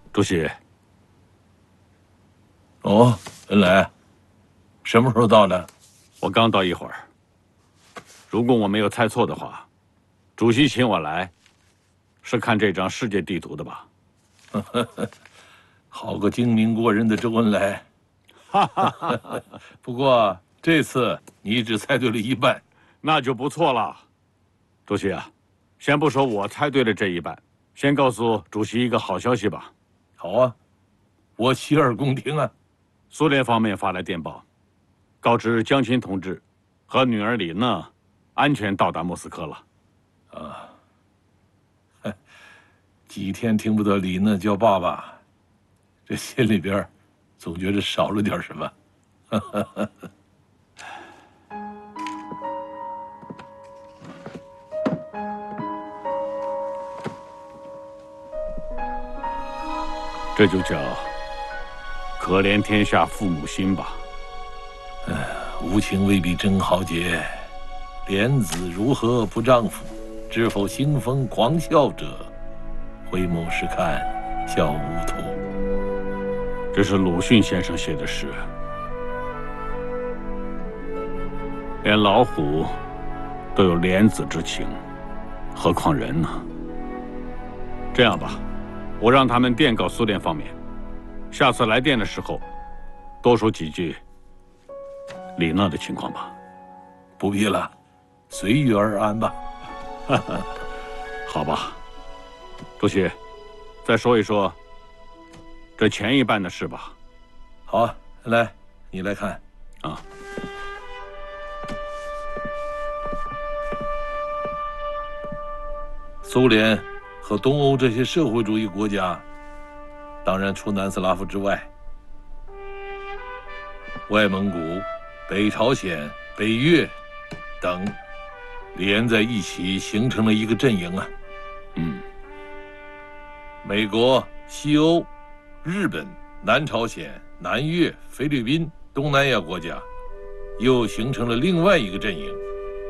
主席。 哦，恩来，什么时候到的？ 我刚到一会儿。如果我没有猜错的话，主席请我来，是看这张世界地图的吧？ 好个精明过人的周恩来！ 哈哈哈！ 不过这次你只猜对了一半， 那就不错了。主席啊，先不说我猜对了这一半，先告诉主席一个好消息吧。 好啊，我洗耳恭听啊。 苏联方面发来电报，告知江青同志和女儿李娜安全到达莫斯科了。 几天听不得李娜叫爸爸，这心里边总觉得少了点什么。 这就叫可怜天下父母心吧。 无情未必真豪杰，怜子如何不丈夫？知否兴风狂笑者，回眸时看笑无图。 这是鲁迅先生写的诗，连老虎都有怜子之情，何况人呢？这样吧，我让他们电告苏联方面，下次来电的时候，多说几句李娜的情况吧。 不必了，随遇而安吧。 好吧，主席，再说一说这前一半的事吧。 好啊，来，你来看啊。 苏联和东欧这些社会主义国家，当然除南斯拉夫之外，外蒙古、北朝鲜、北越等连在一起，形成了一个阵营啊。美国、西欧、日本、南朝鲜、南越、菲律宾、东南亚国家，又形成了另外一个阵营。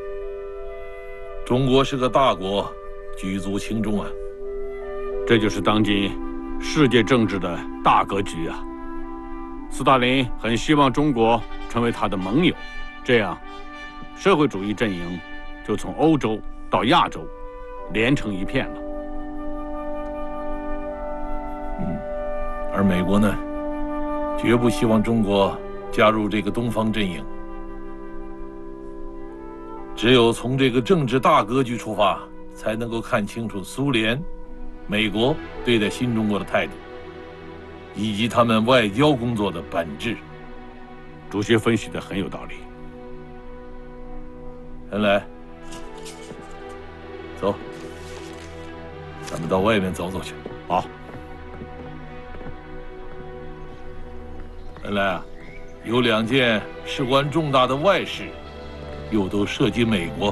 中国是个大国，举足轻重啊。 这就是当今世界政治的大格局啊。斯大林很希望中国成为他的盟友，这样社会主义阵营就从欧洲到亚洲连成一片了。 而美国呢，绝不希望中国加入这个东方阵营。只有从这个政治大格局出发，才能够看清楚苏联、美国对待新中国的态度，以及他们外交工作的本质。 主席分析的很有道理。 恩来，走，咱们到外面走走去。 好。 恩来啊，有2件事关重大的外事，又都涉及美国。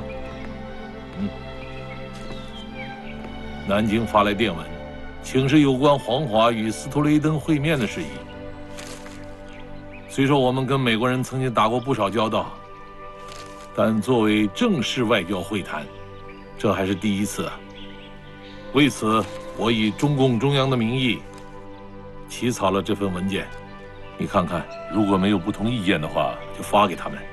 南京发来电文，请示有关黄华与斯托雷登会面的事宜。虽说我们跟美国人曾经打过不少交道，但作为正式外交会谈，这还是第一次啊。为此，我以中共中央的名义起草了这份文件。你看看，如果没有不同意见的话，就发给他们。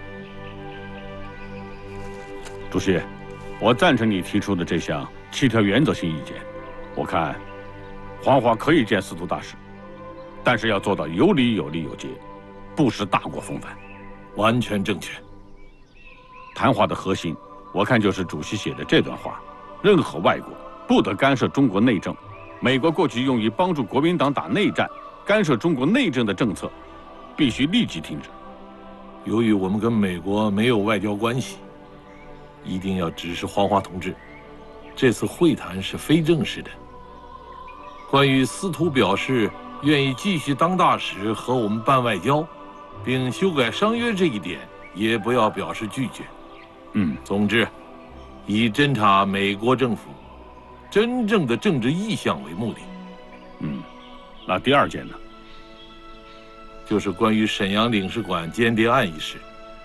主席，我赞成你提出的这项7条原则性意见。我看，黄华可以见司徒大使，但是要做到有理有利有节，不失大国风范。 完全正确。 谈话的核心，我看就是主席写的这段话：任何外国不得干涉中国内政。美国过去用于帮助国民党打内战、干涉中国内政的政策，必须立即停止。 由于我们跟美国没有外交关系，一定要指示黄华同志，这次会谈是非正式的。关于司徒表示愿意继续当大使和我们办外交，并修改商约这一点，也不要表示拒绝。总之，以侦查美国政府真正的政治意向为目的。 那第2件呢？ 就是关于沈阳领事馆间谍案一事。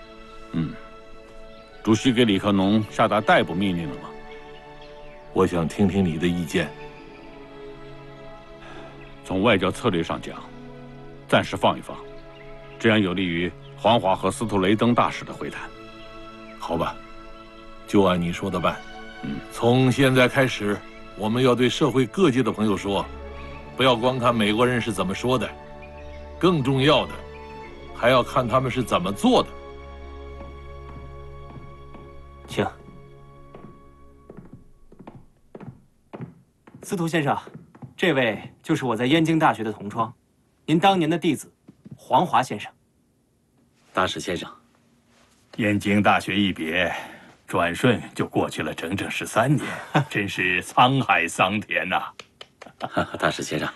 主席给李克农下达逮捕命令了吗？ 我想听听你的意见。 从外交策略上讲，暂时放一放，这样有利于黄华和司徒雷登大使的会谈。 好吧，就按你说的办。从现在开始，我们要对社会各界的朋友说，不要光看美国人是怎么说的，更重要的，还要看他们是怎么做的。 请。司徒先生，这位就是我在燕京大学的同窗，您当年的弟子，黄华先生。 大使先生， 燕京大学一别，转瞬就过去了整整13年，真是沧海桑田呐！ 大使先生，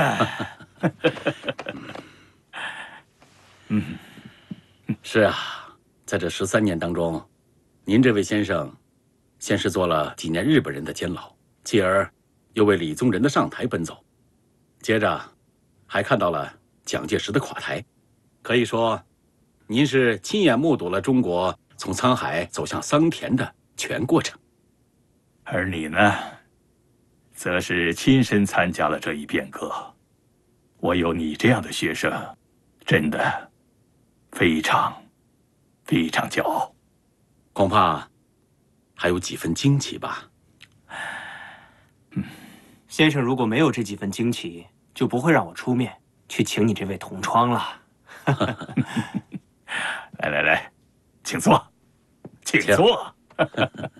是啊，在这13年当中，您这位先生，先是做了几年日本人的监牢，继而又为李宗仁的上台奔走，接着还看到了蒋介石的垮台，可以说，您是亲眼目睹了中国从沧海走向桑田的全过程。 而你呢，则是亲身参加了这一变革。我有你这样的学生，真的非常骄傲。 恐怕还有几分惊奇吧。 先生如果没有这几分惊奇，就不会让我出面去请你这位同窗了。 来，请坐，请坐。